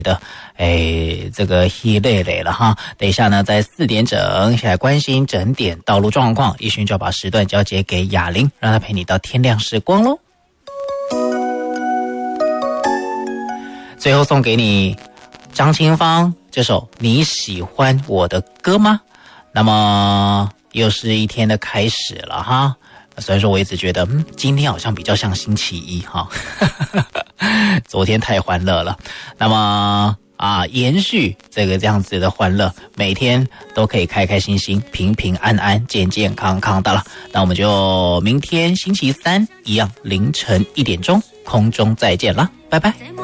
的这个累累了哈。等一下呢，在4点整下来关心整点道路状况，一勋就要把时段交接给雅玲，让她陪你到天亮时光咯。最后送给你张清芳这首你喜欢我的歌吗？那么又是一天的开始了哈。虽然说我一直觉得今天好像比较像星期一哈，昨天太欢乐了。那么延续这样子的欢乐，每天都可以开开心心、平平安安、健健康康的了。那我们就明天星期三一样凌晨1点钟空中再见啦，拜拜。